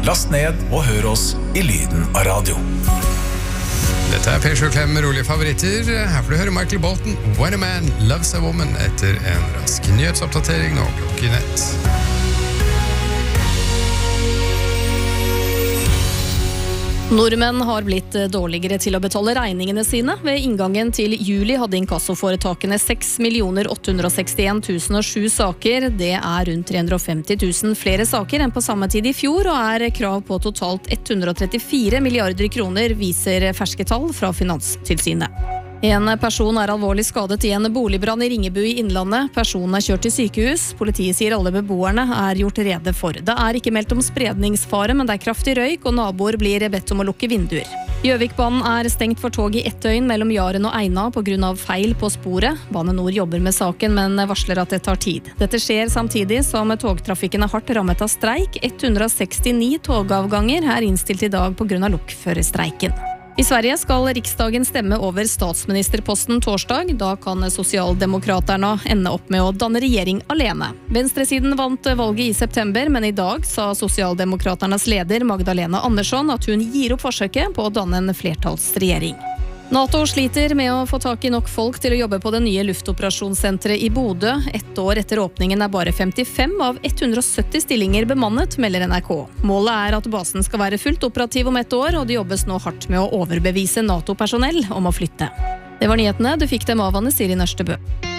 Last ned og hør oss I lyden av radio. Dette P7 Klem med rolige favoritter. Her får du høre Michael Bolton, When a Man Loves a Woman, etter en rask nyhetsoppdatering nå klokken 1. Nordmenn har blitt dårligere til å betale regningene sine. Ved inngangen til juli hadde inkassoforetakene 6.861.007 saker. Det rundt 350 000 flere saker enn på samme tid I fjor, og krav på totalt 134 milliarder kroner, viser ferske tall fra Finanstilsynet. En person alvorlig skadet I en boligbrann I Ringebu I Innlandet. Personen kjørt til sykehus. Politiet sier alle beboerne gjort rede for. Det ikke meldt om spredningsfare, men det kraftig røyk, og naboer blir bedt om å lukke vinduer. Gjøvikbanen stengt for tog I ett døgn mellom Jaren og Eina på grunn av feil på sporet. Bane Nor jobber med saken, men varsler at det tar tid. Dette skjer samtidig som togtrafikken hardt rammet av streik. 169 togavganger innstilt I dag på grunn av lokførerstreiken. I Sverige skal riksdagen stemme over statsministerposten torsdag. Da kan sosialdemokraterne ende opp med å danne regjering alene. Venstresiden vant valget I september, men I dag sa sosialdemokraternes leder Magdalena Andersson at hun gir opp forsøket på å danne en flertallsregjering. NATO sliter med å få tak I nok folk til å jobbe på det nye luftoperasjonssenteret I Bodø. Ett år etter åpningen bare 55 av 170 stillinger bemannet, melder NRK. Målet at basen skal være fullt operativ om ett år, og det jobbes nå hardt med å overbevise NATO-personell om å flytte. Det var nyhetene. Du fikk dem av Anne Siri Nørstebø.